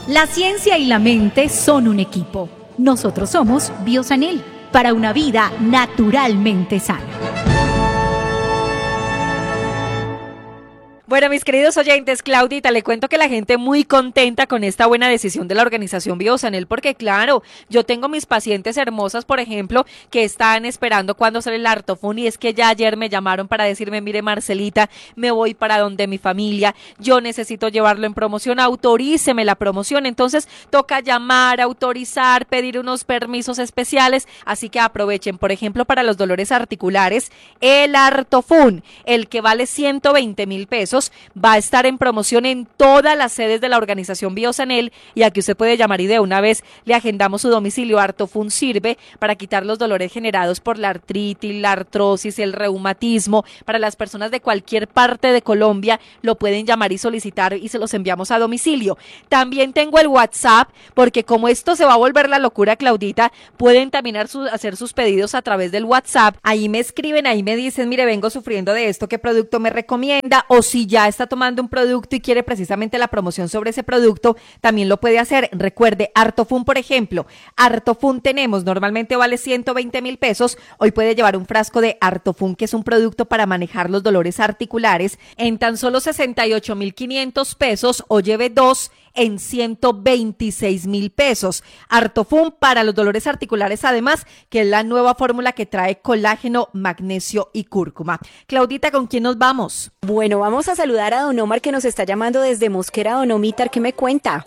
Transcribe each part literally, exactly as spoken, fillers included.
La ciencia y la mente son un equipo. Nosotros somos Biosanel, para una vida naturalmente sana. Bueno, mis queridos oyentes, Claudita, le cuento que la gente muy contenta con esta buena decisión de la organización Biosanel, porque claro, yo tengo mis pacientes hermosas, por ejemplo, que están esperando cuando sale el Artofun, y es que ya ayer me llamaron para decirme, mire Marcelita, me voy para donde mi familia, yo necesito llevarlo en promoción, autoríceme la promoción, entonces toca llamar, autorizar, pedir unos permisos especiales, así que aprovechen, por ejemplo, para los dolores articulares, el Artofun, el que vale ciento veinte mil pesos, va a estar en promoción en todas las sedes de la organización Biosanel, y aquí usted puede llamar y de una vez le agendamos su domicilio. Artofun sirve para quitar los dolores generados por la artritis, la artrosis, el reumatismo. Para las personas de cualquier parte de Colombia lo pueden llamar y solicitar y se los enviamos a domicilio. También tengo el WhatsApp, porque como esto se va a volver la locura, Claudita, pueden también hacer sus pedidos a través del WhatsApp. Ahí me escriben, ahí me dicen, mire, vengo sufriendo de esto, ¿qué producto me recomienda? O si ya está tomando un producto y quiere precisamente la promoción sobre ese producto, también lo puede hacer. Recuerde, Artofun, por ejemplo, Artofun tenemos, normalmente vale ciento veinte mil pesos, hoy puede llevar un frasco de Artofun, que es un producto para manejar los dolores articulares, en tan solo sesenta y ocho mil quinientos pesos, o lleve dos en ciento veintiséis mil pesos. Artofun para los dolores articulares, además, que es la nueva fórmula que trae colágeno, magnesio y cúrcuma. Claudita, ¿con quién nos vamos? Bueno, vamos a saludar a don Omar, que nos está llamando desde Mosquera. Don Omar, ¿qué me cuenta?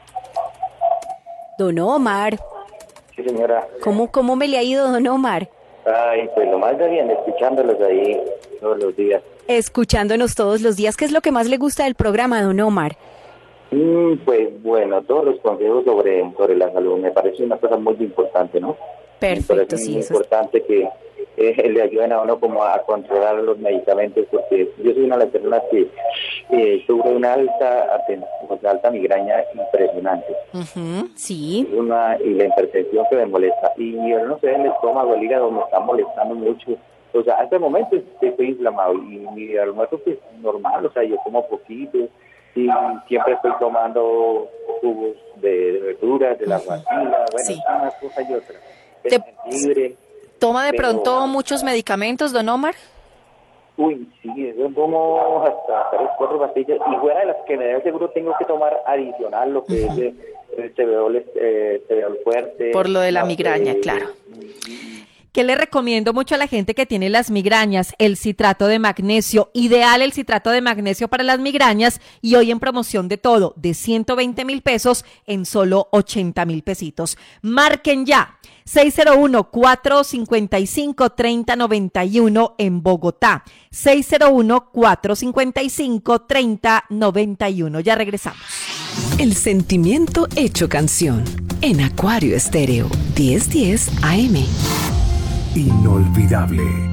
Don Omar. Sí, señora. ¿Cómo, cómo me le ha ido, don Omar? Ay, pues lo más de bien, escuchándolos ahí todos los días. Escuchándonos todos los días. ¿Qué es lo que más le gusta del programa, don Omar? Mm, pues bueno, todos los consejos sobre, sobre la salud me parece una cosa muy importante, ¿no? Perfecto, sí. Es muy importante es... que eh, le ayuden a uno como a controlar los medicamentos, porque yo soy una de las personas que eh, sufre una alta, una alta migraña impresionante. Uh-huh, sí. Una, y la hipertensión que me molesta. Y yo no sé, el estómago, el hígado me está molestando mucho. O sea, hasta el momento estoy inflamado y mi almuerzo es normal, o sea, yo como poquito. Y siempre estoy tomando jugos de, de verduras, de la guasila, bueno, sí. Una cosa y otra. ¿Te jengibre, toma de pero, pronto muchos medicamentos, don Omar? Uy, sí, yo tomo hasta tres, cuatro pastillas, y fuera de las que me da seguro tengo que tomar adicional lo que uh-huh. es el, el cebeol, eh, cebeol fuerte. Por lo de la migraña, eh, claro. ¿Qué le recomiendo mucho a la gente que tiene las migrañas? El citrato de magnesio. Ideal el citrato de magnesio para las migrañas, y hoy en promoción de todo, de ciento veinte mil pesos en solo ochenta mil pesitos. Marquen ya. seis cero uno, cuatro cinco cinco, tres cero nueve uno en Bogotá. seis cero uno, cuatro cinco cinco, tres cero nueve uno. Ya regresamos. El sentimiento hecho canción. En Acuario Estéreo, diez diez A M. Inolvidable.